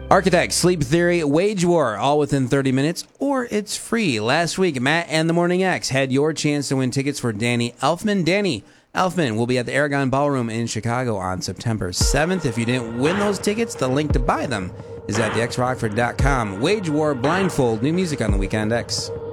Architect, Sleep Theory, Wage War, all within 30 minutes, or it's free. Last week, Matt and the Morning X had your chance to win tickets for Danny Elfman. Danny Elfman will be at the Aragon Ballroom in Chicago on September 7th. If you didn't win those tickets, the link to buy them is at thexrockford.com. Wage War, Blindfold, new music on the Weekend X.